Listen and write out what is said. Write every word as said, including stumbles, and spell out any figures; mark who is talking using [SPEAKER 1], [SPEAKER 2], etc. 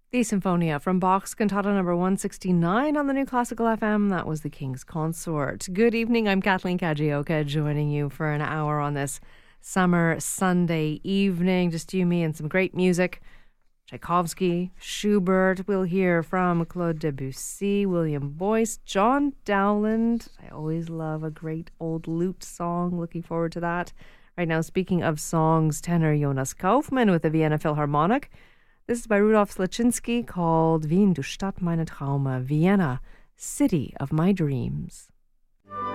[SPEAKER 1] The Symphonia from Bach's Cantata number one sixty-nine on the New Classical F M. That was the King's Consort. Good evening, I'm Kathleen Kajioka, joining you for an hour on this summer Sunday evening. Just you, me, and some great music. Tchaikovsky, Schubert. We'll hear from Claude Debussy, William Boyce, John Dowland. I always love a great old lute song. Looking forward to that. Right now, speaking of songs, tenor Jonas Kaufmann with the Vienna Philharmonic. This is by Rudolf Slaczynski, called Wien, du Stadt meiner Träume, Vienna, City of My Dreams.